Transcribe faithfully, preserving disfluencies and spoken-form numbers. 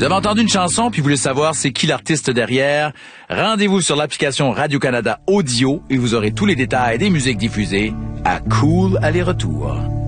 Vous avez entendu une chanson puis vous voulez savoir c'est qui l'artiste derrière? Rendez-vous sur l'application Radio-Canada Audio et vous aurez tous les détails des musiques diffusées à Cool Aller-Retour.